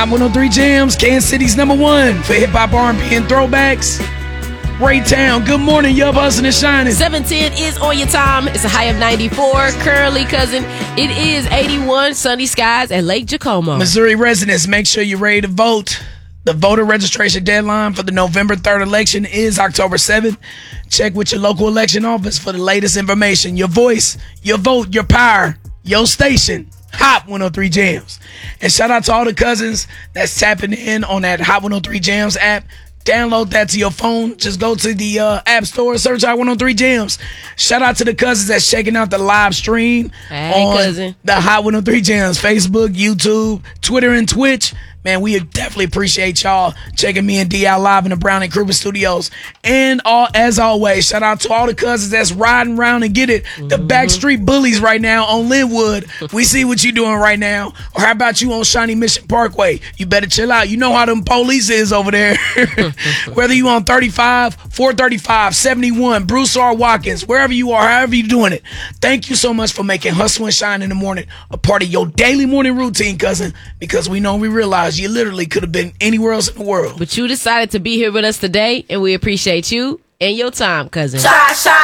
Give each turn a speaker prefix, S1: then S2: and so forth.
S1: Hot 103 Jams, Kansas City's #1 for hip-hop, R&B, and throwbacks. Raytown, good morning, Yup, Hustlin' and Shining.
S2: 710 is on your time. It's a high of 94. Currently, cousin, it is 81, sunny skies at Lake Jacomo.
S1: Missouri residents, make sure you're ready to vote. The voter registration deadline for the November 3rd election is October 7th. Check with your local election office for the latest information. Your voice, your vote, your power, your station. Hot 103 Jams. And shout out to all the cousins that's tapping in on that Hot 103 Jams app. Download that to your phone. Just go to the App Store, search Hot 103 Jams. Shout out to the cousins that's checking out the live stream on
S2: cousin.
S1: the Hot 103 Jams Facebook, YouTube, Twitter, and Twitch. Man, we definitely appreciate y'all checking me and D out live in the Brown and Kruger studios. And as always, shout out to all the cousins that's riding around and get it. The Backstreet Bullies right now on Linwood. We see what you doing right now. Or how about you on Shawnee Mission Parkway? You better chill out. You know how them police is over there. Whether you on 35, 435, 71, Bruce R. Watkins, wherever you are, however you doing it. Thank you so much for making Hustle and Shine in the morning a part of your daily morning routine, cousin. Because we realize you literally could have been anywhere else in the world.
S2: But you decided to be here with us today, and we appreciate you and your time, cousin.